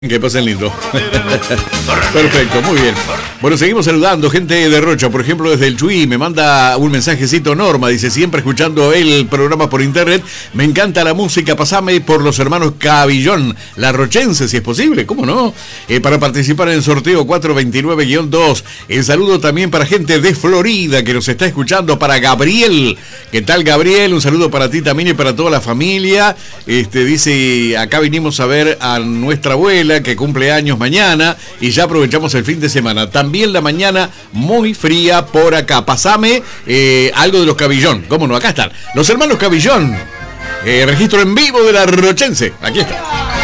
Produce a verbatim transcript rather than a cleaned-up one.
Que pasen lindo. Perfecto, muy bien. Bueno, seguimos saludando gente de Rocha, por ejemplo, desde el Chuy me manda un mensajecito Norma, dice, siempre escuchando el programa por internet, me encanta la música, pasame por los hermanos Cabillón, la rochense, si es posible, ¿cómo no? Eh, para participar en el sorteo cuatrocientos veintinueve guión dos, el saludo también para gente de Florida que nos está escuchando, para Gabriel, ¿qué tal Gabriel? Un saludo para ti también y para toda la familia, este dice, acá vinimos a ver a nuestra abuela, que cumple años mañana y ya aprovechamos el fin de semana. También la mañana muy fría por acá. Pasame eh, algo de los Cabillón. ¿Cómo no? Acá están. Los hermanos Cabillón. Eh, registro en vivo de la Rochense. Aquí está.